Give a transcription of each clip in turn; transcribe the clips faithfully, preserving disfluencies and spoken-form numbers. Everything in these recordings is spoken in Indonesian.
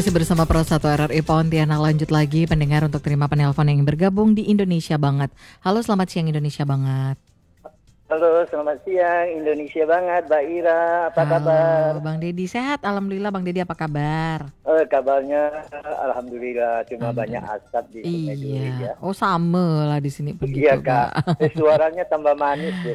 Masih bersama Pro satu R R I Pontianak, lanjut lagi pendengar untuk terima penelpon yang bergabung di Indonesia Banget. Halo, selamat siang Indonesia Banget. Halo, selamat siang Indonesia Banget, Mbak Ira, apa Halo, kabar? Bang Dedi, sehat? Alhamdulillah, Bang Dedi apa kabar? Eh, kabarnya alhamdulillah, cuma banyak Alhamdulillah. asap di Sungai Duri Iya, ya. oh sama lah di sini Iya begitu Kak, Kak. eh, suaranya tambah manis deh.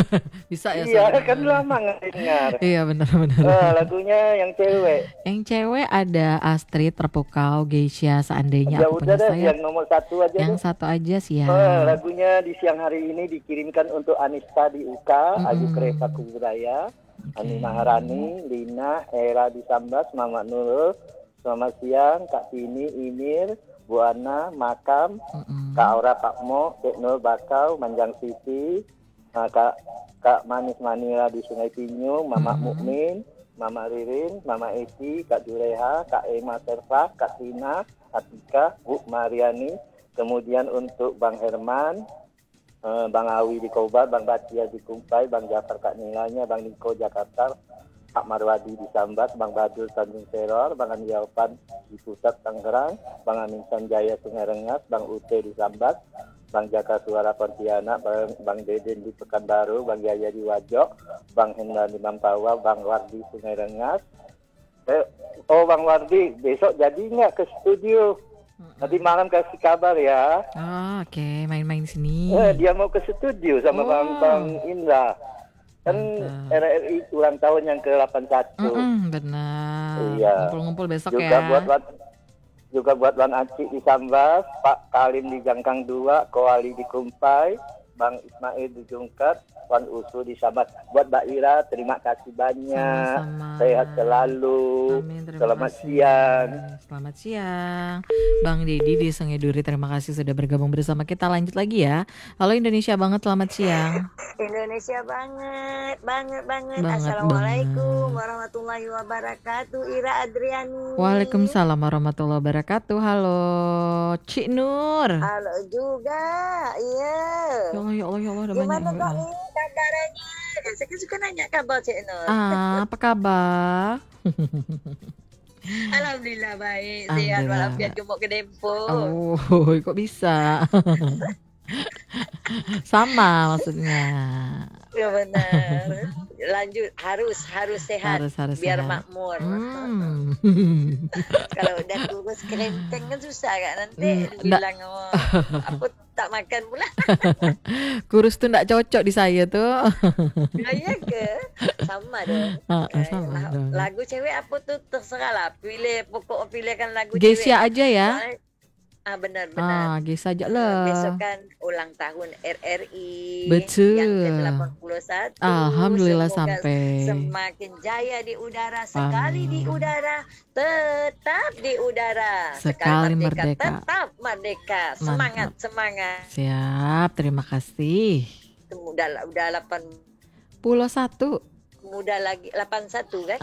Bisa ya Iya, suaranya kan manis. lama nggak dengar. Iya benar-benar. Eh, lagunya yang cewek. Yang cewek ada Astrid, Terpukau, Geisha, Seandainya Ya Aku udah Punya deh, Sayap. yang nomor satu aja Yang deh. satu aja Eh, siap. lagunya di siang hari ini dikirimkan untuk Anissa di U K, Ayu Kresa Mm-mm. Kuburaya, Ani Oke. Maharani, Lina, Era di Sambas, Mama Nurul. Selamat siang, Kak Tini, Imir, Bu Ana, Makam, Mm-mm. Kak Aura, Pak Mo, Dek Nur Bakau, Manjang Siti, nah, Kak Kak Manis Manila di Sungai Pinyung, Mama Mm-mm. Mukmin, Mama Ririn, Mama Eti, Kak Juleha, Kak Emma Serva, Kak Tina, Atika, Bu Mariani, kemudian untuk Bang Herman, eh, Bang Awi di Kobar, Bang Batia di Kumpai, Bang Jafar Kak Nilainya, Bang Niko Jakarta, Pak Marwadi di Sambas, Bang Badul Tanjung Teror, Bang Andi Alpan di Pusat Tangerang, Bang Amin Sanjaya Sungai Rengas, Bang Ute di Sambas, Bang Jaka Suara Pontianak, Bang, Bang Deden di Pekanbaru, Bang Yaya di Wajok, Bang Hendra di Mampawa, Bang Wardi Sungai Rengas. Eh, oh Bang Wardi, besok jadi nggak ke studio? Nanti malam kasih kabar ya. Oh, oke, main-main sini. Eh, dia mau ke studio sama Oh. Bang Bang Indra. Kan Mantap. R R I ulang tahun yang ke delapan puluh satu. Mm-mm, benar. Iya. Ngumpul-ngumpul besok Juga ya. buat Wan- juga buat Bang Acik di Sambas, Pak Kalim di Jangkang dua, Koali di Kumpai, Bang Ismail di Jungkat, Wan Usu di Sambas. Buat Mbak Ira, terima kasih banyak. Sama-sama. Sehat selalu. Amin, terima Selamat kasih. siang. Selamat siang. Bang Dedi di Sungai Duri, terima kasih sudah bergabung bersama kita. Lanjut lagi ya. Halo Indonesia Banget, selamat siang. Indonesia banget, banget, banget. Banget Assalamualaikum banget. warahmatullahi wabarakatuh. Ira Adriani. Waalaikumsalam warahmatullahi wabarakatuh. Halo Cik Nur. Halo juga, iya. Ya Allah, ya Allah, ya Allah, udah banyak Gimana yang kok bilang. ini kabarnya? Saya kan suka nanya kabar Cik Nur. Ah, apa kabar? Alhamdulillah baik, sehat Alhamdulillah. walafiat gemuk ke Dempo. Oh, kok bisa? Sama maksudnya. Ya benar. Lanjut, harus harus sehat Harus harus biar sehat. makmur. Hmm. Kalau udah kurus kerenteng kan susah kan nanti Hmm, ndak- bilang oh, aku tak makan pula. Kurus tuh nggak cocok di saya tuh. Iya ke? Sama dong. Ah, Eh, sama la- dong. Lagu cewek apa tuh terserah lah. Pilih pokok pilihkan lagu Geisha cewek. aja ya. Soalnya- Ah benar Ah, benar. Geisha aja Eh, lah. Besok kan ulang tahun R R I Betul. yang ke delapan puluh satu. Alhamdulillah Semoga sampai. semakin jaya di udara, sekali di Amin. udara, tetap di udara. Sekali merdeka, merdeka. tetap merdeka. Semangat, semangat. Siap, terima kasih. Udah udah delapan Pulau satu. muda lagi delapan puluh satu kan?